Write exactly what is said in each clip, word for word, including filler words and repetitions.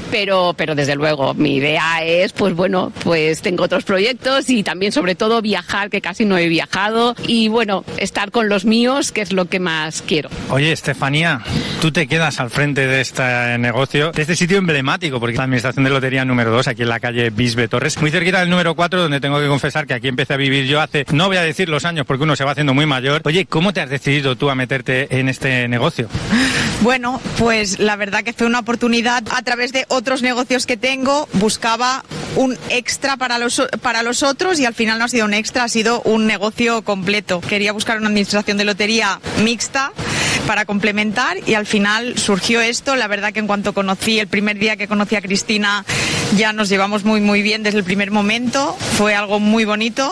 pero, pero desde luego mi idea es, pues bueno, pues tengo otros proyectos y también sobre todo viajar, que casi no he viajado, y bueno, estar con los míos, que es lo que más quiero. Oye, Estefanía, tú te quedas al frente de este negocio, de este sitio emblemático, porque es la administración de lotería número dos, aquí en la calle Bisbe Torres, muy cerquita del número cuatro, donde tengo que confesar que aquí empecé a vivir yo hace, no voy a decir los años porque uno se va haciendo muy mayor. Oye, ¿cómo te has decidido tú a meterte en este negocio? Bueno, pues la verdad que fue una oportunidad. A través de otros negocios que tengo, buscaba un extra para los, para los otros y al final no ha sido un extra, ha sido un negocio completo. Quería buscar una administración de lotería mixta para complementar y al final surgió esto. La verdad que en cuanto conocí, el primer día que conocí a Cristina, ya nos llevamos muy muy bien desde el primer momento, fue algo muy bonito.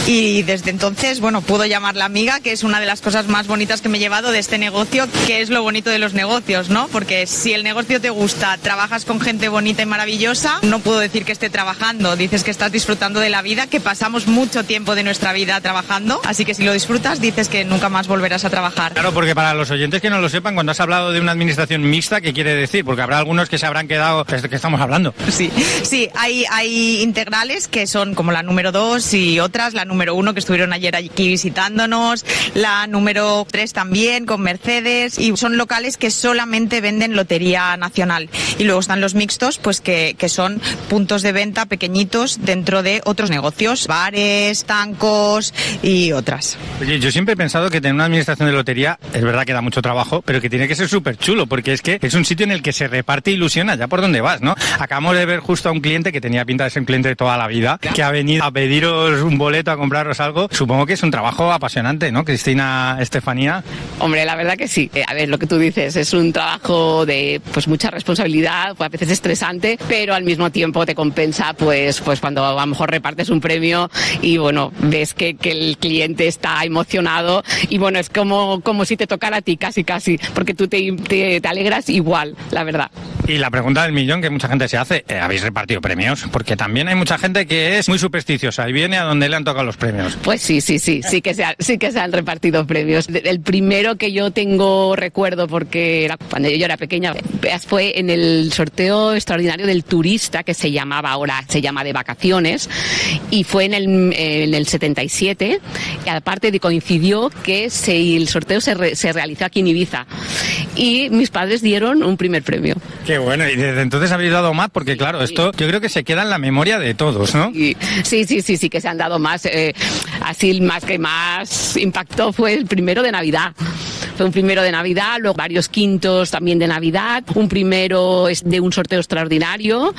Y desde entonces, bueno, puedo llamarla amiga, que es una de las cosas más bonitas que me he llevado de este negocio, que es lo bonito de los negocios, ¿no? Porque si el negocio te gusta, trabajas con gente bonita y maravillosa, no puedo decir que esté trabajando, dices que estás disfrutando de la vida, que pasamos mucho tiempo de nuestra vida trabajando, así que si lo disfrutas, dices que nunca más volverás a trabajar. Claro, porque para los oyentes que no lo sepan, cuando has hablado de una administración mixta, ¿qué quiere decir? Porque habrá algunos que se habrán quedado, ¿de qué estamos hablando? Sí, sí, hay, hay integrales que son como la número dos y otras, la número uno que estuvieron ayer aquí visitándonos, la número tres también con Mercedes, y son locales que solamente venden lotería nacional. Y luego están los mixtos, pues que, que son puntos de venta pequeñitos dentro de otros negocios, bares, tancos y otras. Oye, yo siempre he pensado que tener una administración de lotería, es verdad que da mucho trabajo, pero que tiene que ser súper chulo, porque es que es un sitio en el que se reparte ilusión allá por donde vas, ¿no? Acabamos de ver justo a un cliente que tenía pinta de ser un cliente de toda la vida, que ha venido a pediros un boleto, a compraros algo. Supongo que es un trabajo apasionante, ¿no, Cristina, Estefanía? Hombre, la verdad que sí. Eh, a ver, lo que tú dices, es un trabajo de pues mucha responsabilidad, pues a veces estresante, pero al mismo tiempo te compensa pues pues cuando a lo mejor repartes un premio y bueno, ves que, que el cliente está emocionado y bueno, es como, como si te tocara a ti casi casi, porque tú te, te, te alegras igual, la verdad. Y la pregunta del millón que mucha gente se hace, eh, ¿habéis repartido premios? Porque también hay mucha gente que es muy supersticiosa y viene a donde le han tocado los premios. Pues sí, sí, sí, sí que se han, sí que se han repartido premios. El primero que yo tengo recuerdo, porque era cuando yo era pequeña, fue en el sorteo extraordinario del turista, que se llamaba, ahora se llama de vacaciones, y fue en el, en el setenta y siete, y aparte de coincidió que se, el sorteo se, re, se realizó aquí en Ibiza, y mis padres dieron un primer premio. Qué bueno, y desde entonces habéis dado más, porque claro, esto yo creo que se queda en la memoria de todos, ¿no? Sí, sí, sí, sí, sí que se han dado más. Eh, así el más que más impactó fue el primero de Navidad. Fue un primero de Navidad, luego varios quintos también de Navidad, un primero es de un sorteo extraordinario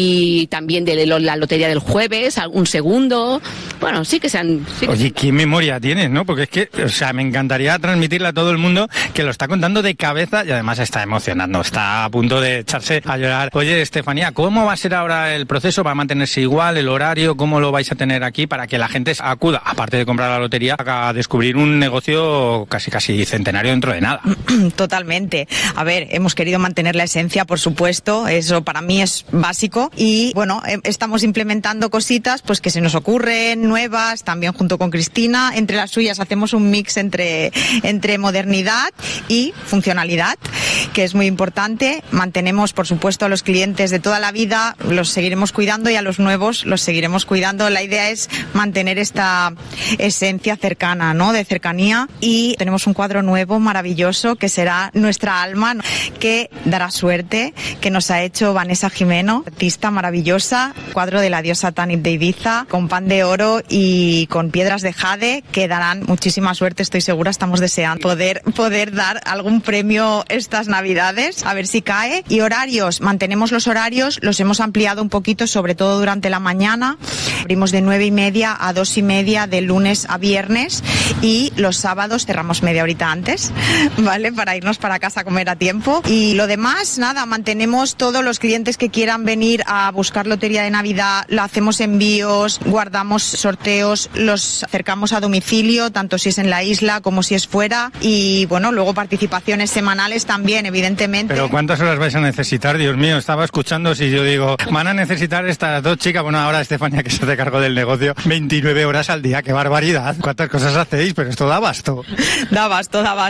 y también de la lotería del jueves, un segundo. Bueno, sí que se han... Sí que Oye, se han... qué memoria tienes, ¿no? Porque es que, o sea, me encantaría transmitirle a todo el mundo que lo está contando de cabeza y además está emocionando, está a punto de echarse a llorar. Oye, Estefanía, ¿cómo va a ser ahora el proceso? ¿Va a mantenerse igual el horario? ¿Cómo lo vais a tener aquí para que la gente acuda, aparte de comprar la lotería, a descubrir un negocio casi casi centenario dentro de nada? Totalmente. A ver, hemos querido mantener la esencia, por supuesto, eso para mí es básico y bueno, estamos implementando cositas pues que se nos ocurren, nuevas, también junto con Cristina, entre las suyas hacemos un mix entre, entre modernidad y funcionalidad, que es muy importante. Mantenemos, por supuesto, a los clientes de toda la vida, los seguiremos cuidando y a los nuevos los seguiremos cuidando. La idea es mantener esta esencia cercana, ¿no? De cercanía, y tenemos un cuadro nuevo, maravilloso, que será nuestra alma, que dará suerte, que nos ha hecho Vanessa Jimeno, artista maravillosa, cuadro de la diosa Tanit de Ibiza, con pan de oro y con piedras de jade, que darán muchísima suerte, estoy segura, estamos deseando poder, poder dar algún premio estas navidades, a ver si cae. Y horarios, mantenemos los horarios, los hemos ampliado un poquito, sobre todo durante la mañana, abrimos de nueve y media a dos y media de lunes a viernes y los sábados cerramos media horita antes, ¿vale? Para irnos para casa a comer a tiempo. Y lo demás, nada, mantenemos todos los clientes que quieran venir a buscar lotería de Navidad, lo hacemos envíos, guardamos sorteos, los acercamos a domicilio, tanto si es en la isla como si es fuera, y bueno, luego participaciones semanales también, evidentemente. Pero ¿cuántas horas vais a necesitar? Dios mío, estaba escuchando si yo digo, van a necesitar estas dos chicas, bueno, ahora Estefanía que se hace cargo del negocio, veintinueve horas al día, qué barbaridad, cuántas cosas hacéis, pero esto da abasto. Da abasto, da abasto.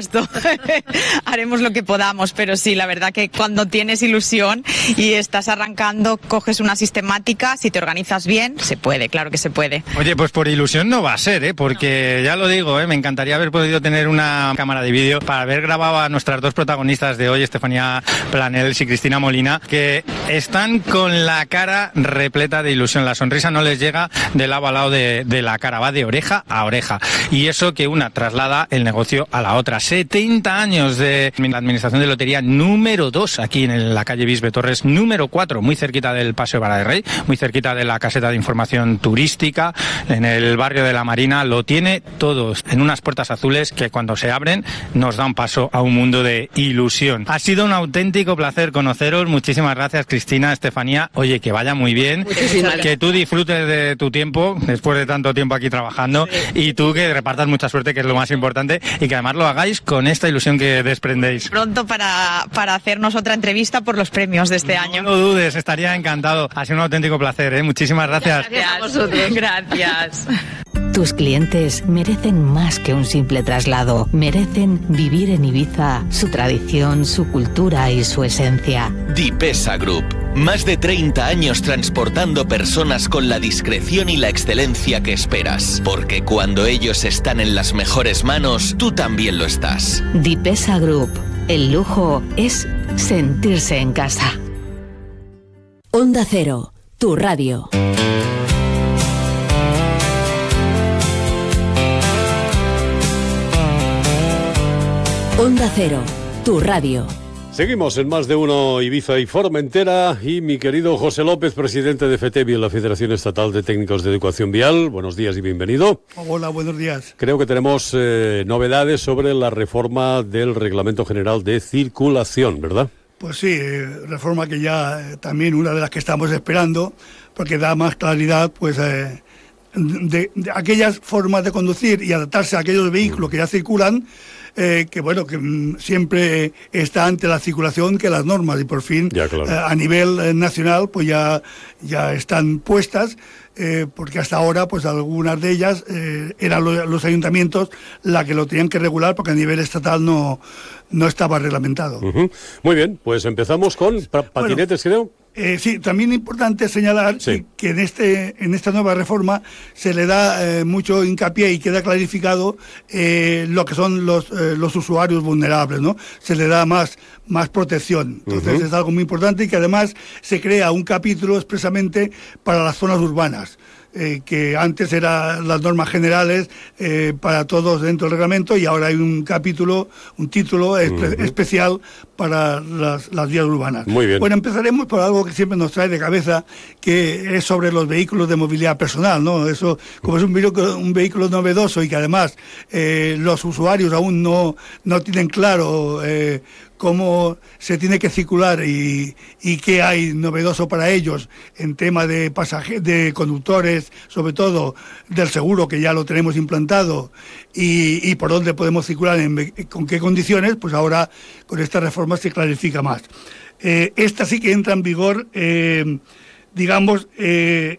supuesto. Haremos lo que podamos, pero sí, la verdad que cuando tienes ilusión y estás arrancando, coges una sistemática, si te organizas bien, se puede, claro que se puede. Oye, pues por ilusión no va a ser, ¿eh? Porque ya lo digo, ¿eh? Me encantaría haber podido tener una cámara de vídeo para haber grabado a nuestras dos protagonistas de hoy, Estefanía Planells y Cristina Molina, que están con la cara repleta de ilusión. La sonrisa no les llega de lado a lado de, de la cara, va de oreja a oreja. Y eso que una traslada el negocio a la otra. setenta años de la administración de lotería número dos aquí en la calle Bisbe Torres, número cuatro, muy cerquita del Paseo Vara de Rey, muy cerquita de la caseta de información turística, en el barrio de la Marina. Lo tiene todo en unas puertas azules que cuando se abren nos dan paso a un mundo de ilusión. Ha sido un auténtico placer conoceros. Muchísimas gracias, Cristina, Estefanía. Oye, que vaya muy bien, Muchísimas que tú disfrutes de tu tiempo después de tanto tiempo aquí trabajando, sí. Y tú que repartas mucha suerte, que es lo más importante, y que además lo hagáis con esta ilusión que desprendéis. Pronto para, para hacernos otra entrevista por los premios de este no año. No lo dudes, estaría encantado. Ha sido un auténtico placer, ¿eh? Muchísimas gracias. Gracias a vosotros. Gracias. Tus clientes merecen más que un simple traslado. Merecen vivir en Ibiza su tradición, su cultura y su esencia. Dipesa Group. Más de treinta años transportando personas con la discreción y la excelencia que esperas. Porque cuando ellos están en las mejores manos, tú también lo estás. Dipesa Group. El lujo es sentirse en casa. Onda Cero, tu radio. Onda Cero, tu radio. Seguimos en Más de Uno Ibiza y Formentera, y mi querido José López, presidente de FETEVI, la Federación Estatal de Técnicos de Educación Vial. Buenos días y bienvenido. Hola, buenos días. Creo que tenemos eh, novedades sobre la reforma del Reglamento General de Circulación, ¿verdad? Pues sí, eh, reforma que ya eh, también una de las que estamos esperando, porque da más claridad, pues, eh, de, de aquellas formas de conducir y adaptarse a aquellos vehículos que ya circulan. Eh, que bueno, que mm, siempre está ante la circulación que las normas, y por fin ya, claro. eh, a nivel eh, nacional pues ya, ya están puestas, eh, porque hasta ahora pues algunas de ellas eh, eran lo, los ayuntamientos la que lo tenían que regular, porque a nivel estatal no, no estaba reglamentado. Uh-huh. Muy bien, pues empezamos con pa- patinetes, bueno, creo. Eh, sí, también es importante señalar sí. que, que en este en esta nueva reforma se le da eh, mucho hincapié y queda clarificado eh, lo que son los eh, los usuarios vulnerables, ¿no? Se le da más más protección. Entonces uh-huh. es algo muy importante, y que además se crea un capítulo expresamente para las zonas urbanas. Eh, que antes eran las normas generales eh, para todos dentro del reglamento, y ahora hay un capítulo, un título espe- uh-huh. especial para las, las vías urbanas. Muy bien. Bueno, empezaremos por algo que siempre nos trae de cabeza, que es sobre los vehículos de movilidad personal, ¿no? Eso, como es un vehículo, un vehículo novedoso, y que además eh, los usuarios aún no, no tienen claro eh, cómo se tiene que circular y, y qué hay novedoso para ellos en tema de pasajeros, de conductores, sobre todo del seguro, que ya lo tenemos implantado, y, y por dónde podemos circular, en, con qué condiciones, pues ahora con esta reforma se clarifica más. Eh, esta sí que entra en vigor, eh, digamos, eh,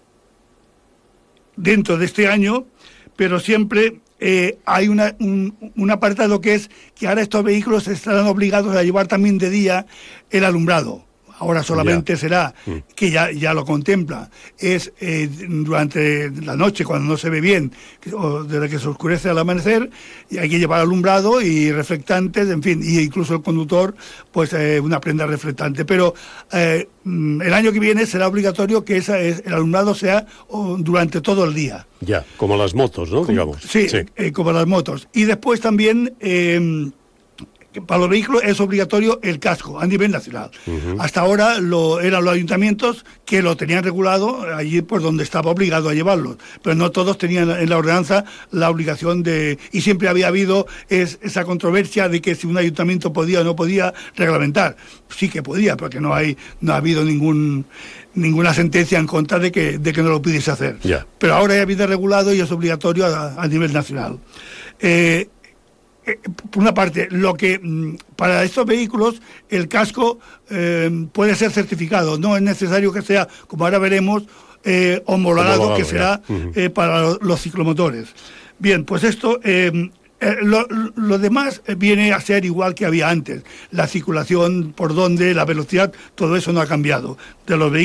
dentro de este año, pero siempre... Eh, hay una, un, un apartado que es que ahora estos vehículos estarán obligados a llevar también de día el alumbrado. Ahora solamente ya. será, mm. que ya, ya lo contempla, es eh, durante la noche, cuando no se ve bien, o desde que se oscurece al amanecer, y hay que llevar alumbrado y reflectantes, en fin, y incluso el conductor, pues eh, una prenda reflectante. Pero eh, el año que viene será obligatorio que esa es, el alumbrado sea oh, durante todo el día. Ya, como las motos, ¿no? Como, Digamos. Sí, sí. Eh, como las motos. Y después también... Eh, para los vehículos es obligatorio el casco a nivel nacional. Uh-huh. Hasta ahora lo eran los ayuntamientos que lo tenían regulado allí por donde estaba obligado a llevarlos, pero no todos tenían en la ordenanza la obligación de... Y siempre había habido es, esa controversia de que si un ayuntamiento podía o no podía reglamentar. Sí que podía, porque no hay no ha habido ningún ninguna sentencia en contra de que de que no lo pudiese hacer. Yeah. Pero ahora ya viene regulado y es obligatorio a, a nivel nacional. Eh, Eh, por una parte, lo que para estos vehículos el casco eh, puede ser certificado, no es necesario que sea, como ahora veremos, eh, homologado, homologado, que será uh-huh. eh, para los ciclomotores. Bien, pues esto, eh, Eh, lo, lo demás viene a ser igual que había antes. La circulación, por donde, la velocidad, todo eso no ha cambiado. De los vehículos